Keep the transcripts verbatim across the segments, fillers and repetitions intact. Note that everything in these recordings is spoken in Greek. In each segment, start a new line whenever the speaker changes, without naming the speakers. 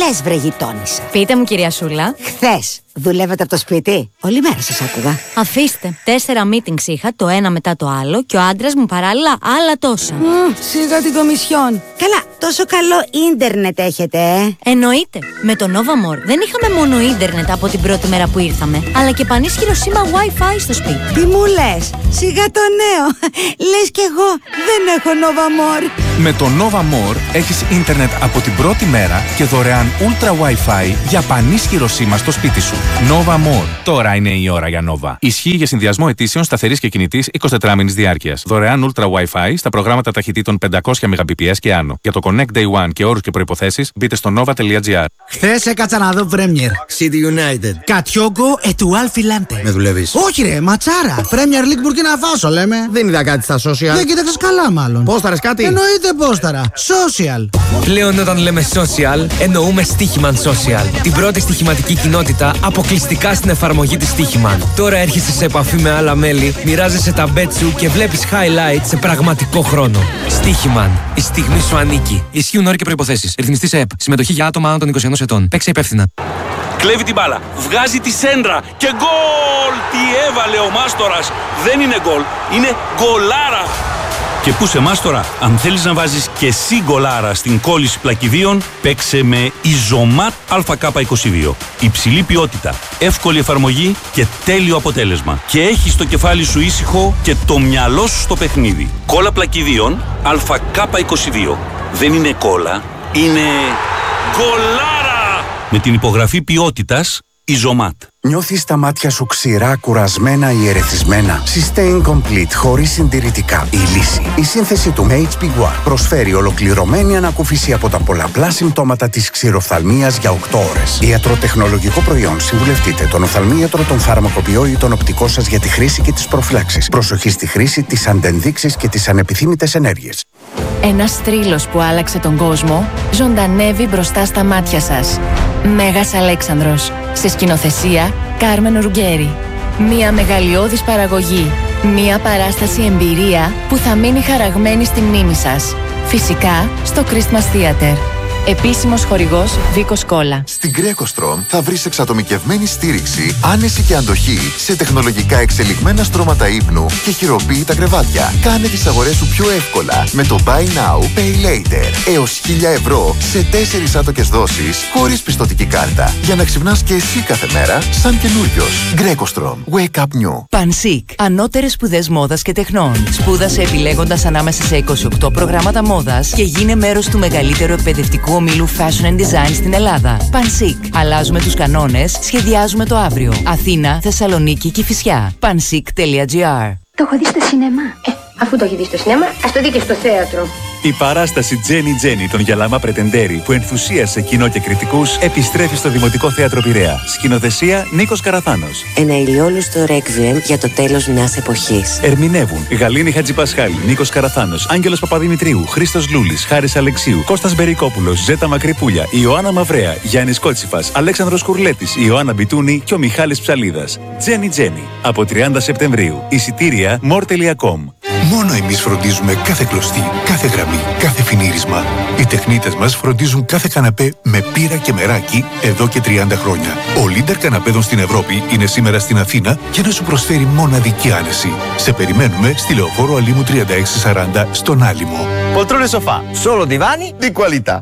λες, βρε γειτόνισσα?
Πείτε μου, κυρία Σούλα.
Χθες δουλεύετε από το σπίτι? Όλη μέρα σας άκουγα.
Αφήστε. Τέσσερα meetings είχα, το ένα μετά το άλλο, και ο άντρας μου παράλληλα άλλα τόσα.
Mm, σιγά την κομισιόν. Καλά, τόσο καλό ίντερνετ έχετε, ε?
Εννοείται. Με το Nova More δεν είχαμε μόνο ίντερνετ από την πρώτη μέρα που ήρθαμε, αλλά και πανίσχυρο σήμα Wi-Fi στο σπίτι.
Τι μου λες? Σιγά το νέο. Λες κι εγώ δεν έχω Nova More.
Με το Nova More έχεις ίντερνετ από την πρώτη μέρα και δωρεάν Ultra Wi-Fi για πανίσχυρο σήμα στο σπίτι σου. Nova More. Τώρα είναι η ώρα για Nova. Ισχύει για συνδυασμό αιτήσεων σταθερής και κινητής εικοσιτετράμινης διάρκειας. Δωρεάν Ultra Wi-Fi στα προγράμματα ταχυτήτων πεντακόσια μεγαμπιπιες και άνω. Για το Connect Day One και όρους και προϋποθέσεις μπείτε στο nova.gr.
Χθες έκατσα να δω Premier.
City United.
Κατιόγκο ετουάλ φιλάντε.
Με δουλεύεις?
Όχι ρε, ματσάρα. Premier League Burkina Faso λέμε.
Δεν είδα κάτι στα social.
Δεν κοίταξες καλά μάλλον.
Πόσταρες κάτι?
Εννοείται πόσταρα. Social.
Πλέον όταν λέμε social, εννοούμε Stichiman Social. Την πρώτη στοιχηματική κοινότητα αποκλειστικά στην εφαρμογή της Stichiman. Τώρα έρχεσαι σε επαφή με άλλα μέλη, μοιράζεσαι τα bet σου και βλέπεις highlights σε πραγματικό χρόνο. Stichiman. Η στιγμή σου ανήκει. Ισχύουν όροι και προϋποθέσεις. Ρυθμιστή σε ΕΠ. Συμμετοχή για άτομα άνω των είκοσι ενός ετών. Παίξε υπεύθυνα.
Κλέβει την μπάλα, βγάζει τη σέντρα και γκολ! Τι έβαλε ο Μάστορας! Δεν είναι γκολ, είναι γκολάρα! Και πού σε Μάστορα, αν θέλεις να βάζεις και εσύ γκολάρα στην κόλληση πλακιδίων, παίξε με Ιζωμάτ Α Κ είκοσι δύο. Υψηλή ποιότητα, εύκολη εφαρμογή και τέλειο αποτέλεσμα. Και έχεις το κεφάλι σου ήσυχο και το μυαλό σου στο παιχνίδι. Κόλλα πλακιδίων Α Κ είκοσι δύο. Δεν είναι κόλλα, είναι γκολάρα! Με την υπογραφή ποιότητας Ιζωμάτ.
Νιώθεις τα μάτια σου ξηρά, κουρασμένα ή ερεθισμένα? Sustain Complete, χωρίς συντηρητικά. Η λύση. Η σύνθεση του έιτς πι γουάρ προσφέρει ολοκληρωμένη ανακούφιση από τα πολλαπλά συμπτώματα της ξηροφθαλμίας για οκτώ ώρες. Ιατροτεχνολογικό προϊόν. Συμβουλευτείτε τον οφθαλμίατρο, τον φαρμακοποιό ή τον οπτικό σας για τη χρήση και τις προφυλάξεις. Προσοχή στη χρήση, τις αντενδείξεις και τις ανεπιθύμητες ενέργειες.
Ένας θρύλος που άλλαξε τον κόσμο ζωντανεύει μπροστά στα μάτια σας. Μέγας Αλέξανδρος. Σε σκηνοθεσία Κάρμεν Ρουγκέρι. Μία μεγαλειώδης παραγωγή. Μία παράσταση εμπειρία που θα μείνει χαραγμένη στη μνήμη σας. Φυσικά στο Christmas Theater. Επίσημος χορηγός Βίκος Κόλλα.
Στην Greco-Strom θα βρεις εξατομικευμένη στήριξη, άνεση και αντοχή σε τεχνολογικά εξελιγμένα στρώματα ύπνου και χειροποίητα κρεβάτια. Κάνε τις αγορές σου πιο εύκολα με το Buy Now, Pay Later. Έως χίλια ευρώ σε τέσσερις άτοκες δόσεις χωρίς πιστωτική κάρτα. Για να ξυπνάς και εσύ κάθε μέρα σαν καινούριος. Greco-Strom. Wake up new.
Πανσίκ. Ανώτερες σπουδές μόδας και τεχνών. Σπούδασε επιλέγοντας ανάμεσα σε είκοσι οκτώ προγράμματα μόδας και γίνε μέρος του μεγαλύτερου εκπαιδευτικού ομίλου Fashion and Design στην Ελλάδα. Πανσίκ. Αλλάζουμε τους κανόνες, σχεδιάζουμε το αύριο. Αθήνα, Θεσσαλονίκη, Κηφισιά. πανσίκ τελεία τζι άρ.
Το έχω δει στο σινεμά. Ε, αφού το έχει δει στο σινεμά, ας το δει και στο θέατρο.
Η παράσταση Jenny Jenny των Γιαλάμα Πρετεντέρη που ενθουσίασε κοινό και κριτικούς επιστρέφει στο Δημοτικό Θέατρο Πειραιά. Σκηνοθεσία Νίκος Καραθάνος.
Ένα ηλιόλουστο ρέκβιεμ για το τέλος μιας εποχής.
Ερμηνεύουν Γαλήνη Χατζηπασχάλη, Νίκος Καραθάνος, Άγγελος Παπαδημητρίου, Χρήστος Λούλης, Χάρης Αλεξίου, Κώστας Μπερικόπουλος, Ζέτα Μακρυπούλια, Ιωάννα Μαυρέα, Γιάννης Κότσιφας, Αλέξανδρος Κουρλέτης, Ιωάννα Μπιτούνη και ο Μιχάλης Ψαλίδας. Jenny Jenny από τριάντα Σεπτεμβρίου. Εισιτήρια more τελεία com.
Μόνο εμείς φροντίζουμε κάθε κλωστή, κάθε γραμμή, κάθε φινίρισμα. Οι τεχνίτες μας φροντίζουν κάθε καναπέ με πύρα και μεράκι εδώ και τριάντα χρόνια. Ο Λίντερ καναπέδων στην Ευρώπη είναι σήμερα στην Αθήνα για να σου προσφέρει μοναδική άνεση. Σε περιμένουμε στη Λεωφόρο Αλήμου τριάντα έξι σαράντα στον Άλυμο.
Poltrone sofà, solo divani di qualità.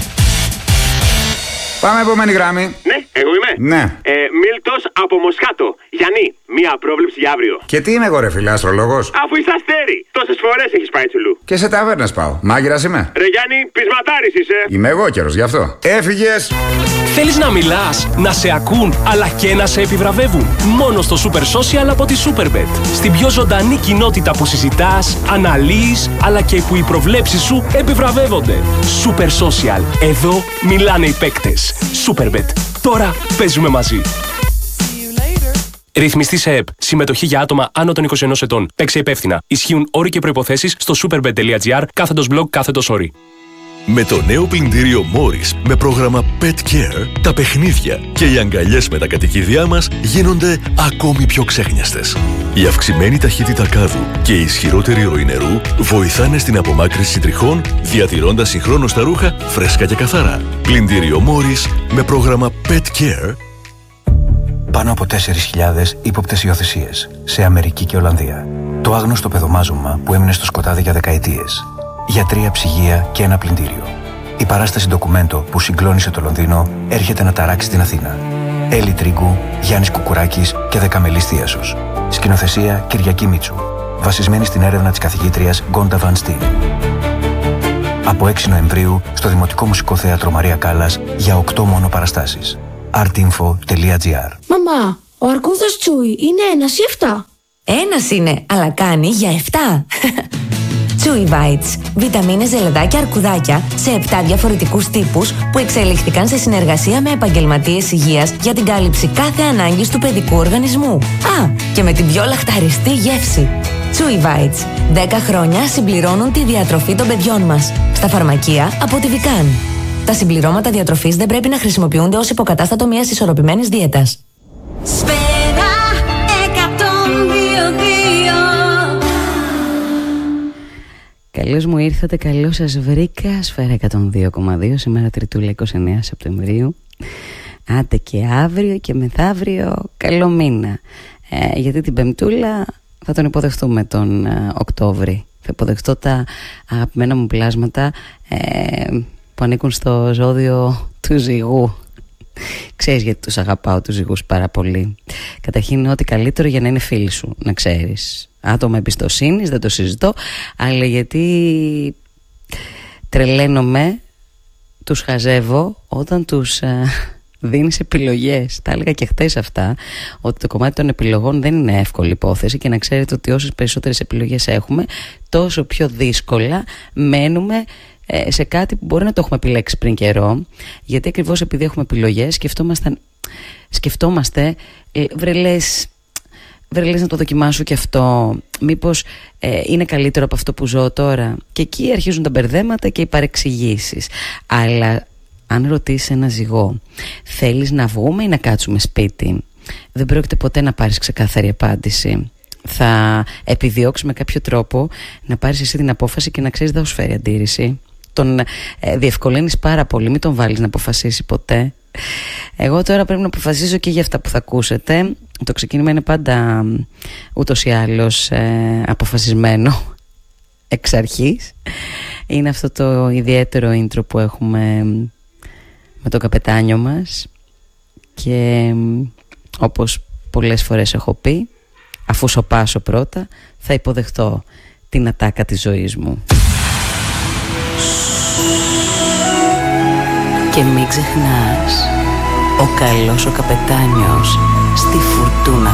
Πάμε επόμενη γράμμη.
Ναι, εγώ είμαι.
Ναι.
Ε, Μίλτος από Μοσχάτο. Γιάννη, μία πρόβλεψη για αύριο.
Και τι είμαι εγώ, ρε φίλε, αστρολόγος?
Αφού είσαι αστέρι, τόσες φορές έχεις πάει τσουλού.
Και σε ταβέρνες πάω. Μάγειρας είμαι.
Ρε Γιάννη, πεισματάρης είσαι.
Είμαι εγώ καιρος, γι' αυτό. Έφυγες.
Θέλεις να μιλάς, να σε ακούν, αλλά και να σε επιβραβεύουν? Μόνο στο Super Social από τη Superbet. Στην πιο ζωντανή κοινότητα που συζητάς, αναλύεις, αλλά και που οι προβλέψεις σου επιβραβεύονται. Super Social. Εδώ μιλάνε οι παίκτες. Superbet. Τώρα παίζουμε μαζί. Ρυθμιστή σε ΕΠ. Συμμετοχή για άτομα άνω των είκοσι ενός ετών. Παίξε υπεύθυνα. Ισχύουν όροι και προϋποθέσεις στο superbet τελεία τζι άρ κάθετος blog κάθετος όροι.
Με το νέο πλυντήριο Morris με πρόγραμμα Pet Care, τα παιχνίδια και οι αγκαλιές με τα κατοικίδια μας γίνονται ακόμη πιο ξέχνιαστες. Η αυξημένη ταχύτητα κάδου και η ισχυρότερη ροή νερού βοηθάνε στην απομάκρυνση τριχών, διατηρώντας συγχρόνως τα ρούχα φρέσκα και καθαρά. Πλυντήριο Morris με πρόγραμμα Pet Care.
Πάνω από τέσσερις χιλιάδες ύποπτες υιοθεσίες σε Αμερική και Ολλανδία. Το άγνωστο παιδομάζωμα που έμεινε στο σκοτάδι για δεκαετίες. Για τρία ψυγεία και ένα πλυντήριο. Η παράσταση ντοκουμέντο που συγκλώνησε το Λονδίνο έρχεται να ταράξει την Αθήνα. Έλλη Τρίγκου, Γιάννης Κουκουράκης και Δεκαμελής Θίασος. Σκηνοθεσία Κυριακή Μίτσου. Βασισμένη στην έρευνα της καθηγήτριας Γκόντα Βαν Στιν. Από έξι Νοεμβρίου στο Δημοτικό Μουσικό Θέατρο Μαρία Κάλλας για οκτώ μόνο παραστάσεις. artinfo τελεία gr.
Μαμά, ο αρκούδας Τσούι είναι ένας ή εφτά?
Ένας είναι, αλλά κάνει για εφτά. Chewy Bites. Βιταμίνες, ζελεδάκια, αρκουδάκια σε επτά διαφορετικούς τύπους που εξελίχθηκαν σε συνεργασία με επαγγελματίες υγείας για την κάλυψη κάθε ανάγκης του παιδικού οργανισμού. Α, και με την πιο λαχταριστή γεύση. Chewy Bites. δέκα χρόνια συμπληρώνουν τη διατροφή των παιδιών μας. Στα φαρμακεία από τη Vican. Τα συμπληρώματα διατροφής δεν πρέπει να χρησιμοποιούνται ως υποκατάστατο μιας ισορροπημένης δίαιτας.
Σφαίρα εκατόν δύο δύο.
Καλώς μου ήρθατε, καλώς σας βρήκα. Σφαίρα εκατόν δύο κόμμα δύο, σήμερα Τριτούλα είκοσι εννέα Σεπτεμβρίου. Άντε και αύριο και μεθαύριο καλό μήνα. Ε, γιατί την Πεμπτούλα θα τον υποδεχτούμε τον ε, Οκτώβρη. Θα υποδεχτώ τα αγαπημένα μου πλάσματα ε, που ανήκουν στο ζώδιο του Ζυγού. Ξέρεις γιατί τους αγαπάω τους Ζυγούς πάρα πολύ. Καταρχήν είναι ό,τι καλύτερο για να είναι φίλοι σου, να ξέρεις. Άτομα εμπιστοσύνης, δεν το συζητώ, αλλά γιατί τρελαίνομαι, τους χαζεύω όταν τους ε, δίνεις επιλογές. Τα έλεγα και χτες αυτά, ότι το κομμάτι των επιλογών δεν είναι εύκολη υπόθεση και να ξέρετε ότι όσες περισσότερες επιλογές έχουμε, τόσο πιο δύσκολα μένουμε σε κάτι που μπορεί να το έχουμε επιλέξει πριν καιρό, γιατί ακριβώς επειδή έχουμε επιλογές σκεφτόμαστε, σκεφτόμαστε ε, βρε λες, βρε λες να το δοκιμάσω και αυτό, μήπως ε, είναι καλύτερο από αυτό που ζω τώρα, και εκεί αρχίζουν τα μπερδέματα και οι παρεξηγήσεις. Αλλά αν ρωτήσεις ένα ζυγό, θέλεις να βγούμε ή να κάτσουμε σπίτι, δεν πρόκειται ποτέ να πάρεις ξεκάθαρη απάντηση. Θα επιδιώξεις με κάποιο τρόπο να πάρεις εσύ την απόφαση και να ξέρεις δεν σου φέρει αντίρρηση. Τον ε, διευκολύνεις πάρα πολύ, μην τον βάλεις να αποφασίσει ποτέ. Εγώ τώρα πρέπει να αποφασίσω και για αυτά που θα ακούσετε. Το ξεκίνημα είναι πάντα ούτως ή άλλως ε, αποφασισμένο εξ αρχής. Είναι αυτό το ιδιαίτερο intro που έχουμε με το καπετάνιο μας. Και όπως πολλές φορές έχω πει, αφού σοπάσω πρώτα, θα υποδεχτώ την ατάκα της ζωής μου. Και μην ξεχνάς, ο καλός ο καπετάνιος στη φουρτούνα